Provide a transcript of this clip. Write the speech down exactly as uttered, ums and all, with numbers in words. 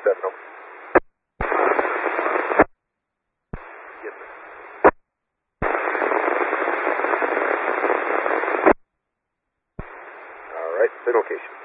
seven, over. Yes, sir. All right, same location.